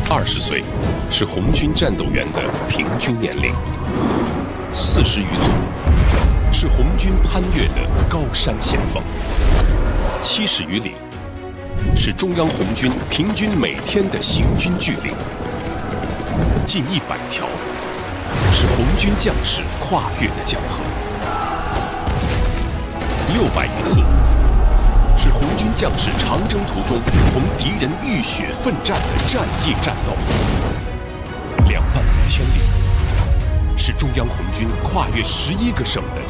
20岁是红军战斗员的平均年龄，40余组是红军攀越的高山险峰，70余里是中央红军平均每天的行军距离，近100条是红军将士跨越的江河，600余次是红军将士长征途中同敌人浴血奋战的战役战斗，25000里是中央红军跨越11个省的